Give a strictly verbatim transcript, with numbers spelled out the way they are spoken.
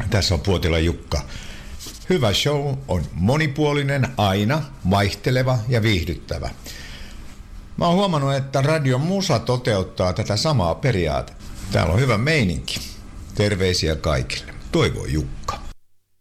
Tässä on Puotila Jukka. Hyvä show on monipuolinen, aina vaihteleva ja viihdyttävä. Mä oon huomannut, että Radion Musa toteuttaa tätä samaa periaatetta. Täällä on hyvä meininki. Terveisiä kaikille. Toivo Jukka.